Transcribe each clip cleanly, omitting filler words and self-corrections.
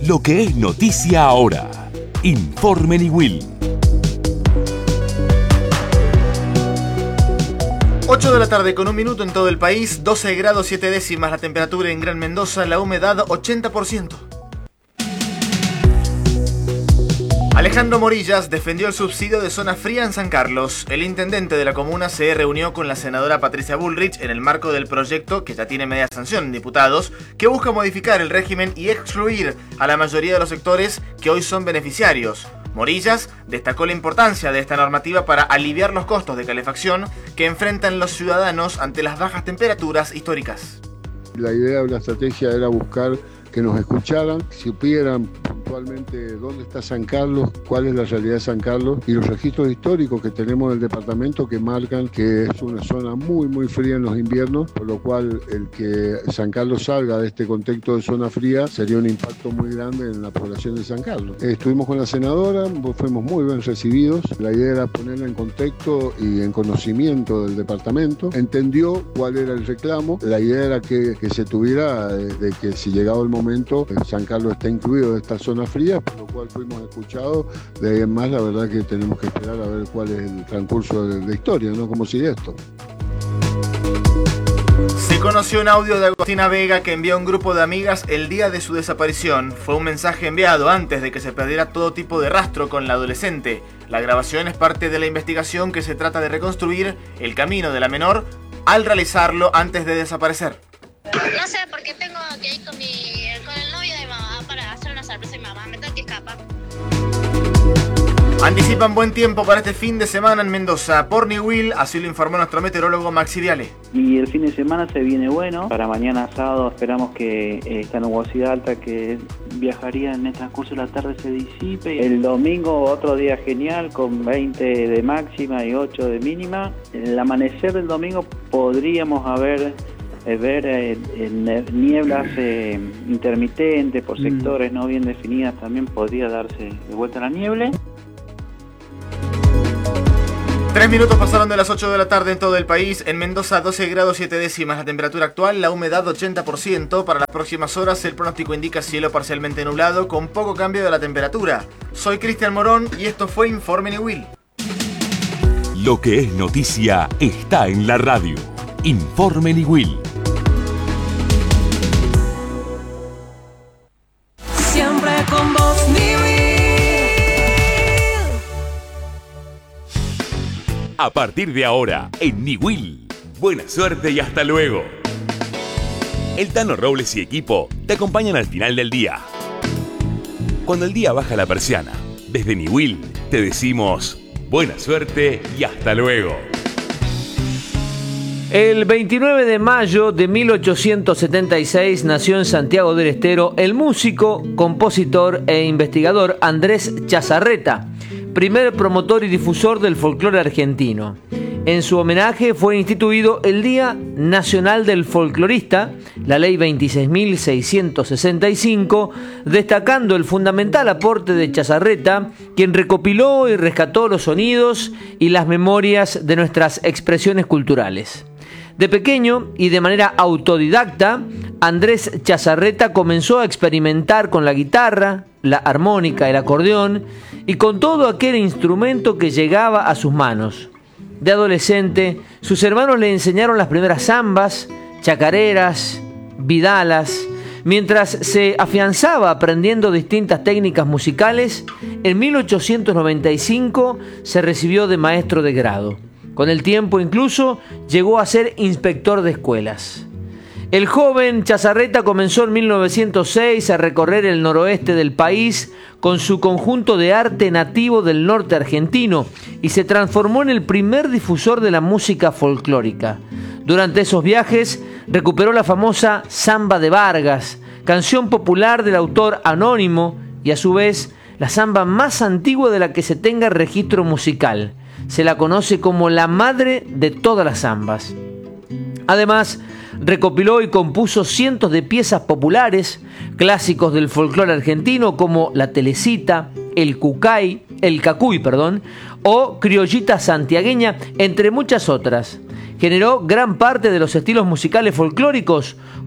Lo que es noticia ahora. Informe Niwil. 8 de la tarde con 1 minuto en todo el país, 12 grados 7 décimas la temperatura en Gran Mendoza, la humedad 80%. Alejandro Morillas defendió el subsidio de zona fría en San Carlos. El intendente de la comuna se reunió con la senadora Patricia Bullrich en el marco del proyecto, que ya tiene media sanción en diputados, que busca modificar el régimen y excluir a la mayoría de los sectores que hoy son beneficiarios. Morillas destacó la importancia de esta normativa para aliviar los costos de calefacción que enfrentan los ciudadanos ante las bajas temperaturas históricas. La idea de la estrategia era buscar que nos escucharan, supieran puntualmente dónde está San Carlos, cuál es la realidad de San Carlos y los registros históricos que tenemos en el departamento que marcan que es una zona muy fría en los inviernos, por lo cual el que San Carlos salga de este contexto de zona fría sería un impacto muy grande en la población de San Carlos. Estuvimos con la senadora, fuimos muy bien recibidos, la idea era ponerla en contexto y en conocimiento del departamento, entendió cuál era el reclamo, la idea era que se tuviera de que si llegado el momento San Carlos está incluido en esta zona fría, por lo cual fuimos escuchados. De ahí en más, la verdad que tenemos que esperar a ver cuál es el transcurso de la historia, ¿no? ¿Cómo sigue esto? Se conoció un audio de Agostina Vega que envió a un grupo de amigas el día de su desaparición. Fue un mensaje enviado antes de que se perdiera todo tipo de rastro con la adolescente. La grabación es parte de la investigación que se trata de reconstruir el camino de la menor al realizarlo antes de desaparecer. No sé, porque tengo que ir con el novio de mamá para hacer una sorpresa a mi mamá. Me tengo que escapar. Anticipan buen tiempo para este fin de semana en Mendoza. Por Niwil, así lo informó nuestro meteorólogo Maxi Viale. Y el fin de semana se viene bueno. Para mañana sábado esperamos que esta nubosidad alta que viajaría en el transcurso de la tarde se disipe. El domingo otro día genial con 20 de máxima y 8 de mínima. En el amanecer del domingo podríamos ver nieblas intermitentes por sectores no bien definidas, también podría darse de vuelta la niebla. 3 minutos pasaron de las 8 de la tarde en todo el país. En Mendoza 12 grados 7 décimas la temperatura actual, la humedad 80%. Para las próximas horas el pronóstico indica cielo parcialmente nublado con poco cambio de la temperatura. Soy Cristian Morón y esto fue Informe Niwil. Lo que es noticia está en la radio. Informe Niwil. Siempre con vos, Niwil. A partir de ahora, en Niwil. Buena suerte y hasta luego. El Tano Robles y equipo te acompañan al final del día. Cuando el día baja la persiana, desde Niwil te decimos buena suerte y hasta luego. El 29 de mayo de 1876 nació en Santiago del Estero el músico, compositor e investigador Andrés Chazarreta, primer promotor y difusor del folclore argentino. En su homenaje fue instituido el Día Nacional del Folclorista, la Ley 26.665, destacando el fundamental aporte de Chazarreta, quien recopiló y rescató los sonidos y las memorias de nuestras expresiones culturales. De pequeño y de manera autodidacta, Andrés Chazarreta comenzó a experimentar con la guitarra, la armónica, el acordeón y con todo aquel instrumento que llegaba a sus manos. De adolescente, sus hermanos le enseñaron las primeras zambas, chacareras, vidalas. Mientras se afianzaba aprendiendo distintas técnicas musicales, en 1895 se recibió de maestro de grado. Con el tiempo incluso llegó a ser inspector de escuelas. El joven Chazarreta comenzó en 1906 a recorrer el noroeste del país con su conjunto de arte nativo del norte argentino y se transformó en el primer difusor de la música folclórica. Durante esos viajes recuperó la famosa Zamba de Vargas, canción popular del autor anónimo y a su vez la zamba más antigua de la que se tenga registro musical. Se la conoce como la madre de todas las zambas. Además, recopiló y compuso cientos de piezas populares, clásicos del folclore argentino como La Telecita, el Cacuy, o Criollita Santiagueña, entre muchas otras. Generó gran parte de los estilos musicales folclóricos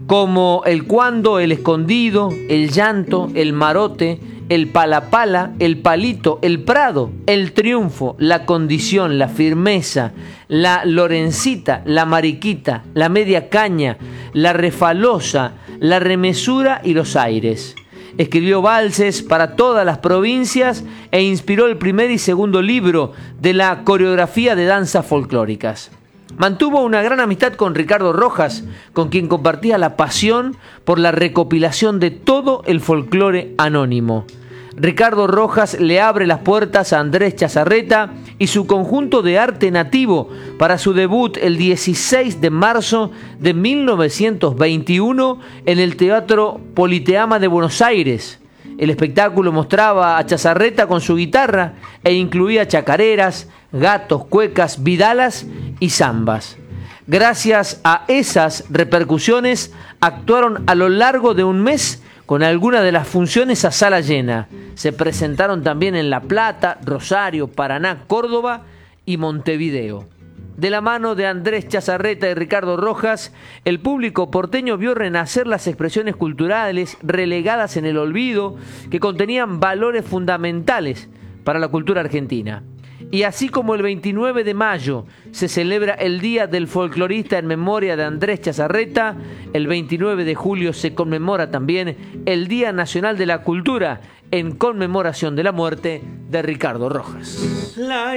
como el cuando, el escondido, el llanto, el marote, el palapala, el palito, el prado, el triunfo, la condición, la firmeza, la lorencita, la mariquita, la media caña, la refalosa, la remesura y los aires. Escribió valses para todas las provincias e inspiró el primer y segundo libro de la coreografía de danzas folclóricas. Mantuvo una gran amistad con Ricardo Rojas, con quien compartía la pasión por la recopilación de todo el folclore anónimo. Ricardo Rojas le abre las puertas a Andrés Chazarreta y su conjunto de arte nativo para su debut el 16 de marzo de 1921 en el Teatro Politeama de Buenos Aires. El espectáculo mostraba a Chazarreta con su guitarra e incluía chacareras, gatos, cuecas, vidalas y zambas. Gracias a esas repercusiones, actuaron a lo largo de un mes con algunas de las funciones a sala llena. Se presentaron también en La Plata, Rosario, Paraná, Córdoba y Montevideo. De la mano de Andrés Chazarreta y Ricardo Rojas, el público porteño vio renacer las expresiones culturales relegadas en el olvido que contenían valores fundamentales para la cultura argentina. Y así como el 29 de mayo se celebra el Día del Folclorista en memoria de Andrés Chazarreta, el 29 de julio se conmemora también el Día Nacional de la Cultura en conmemoración de la muerte de Ricardo Rojas.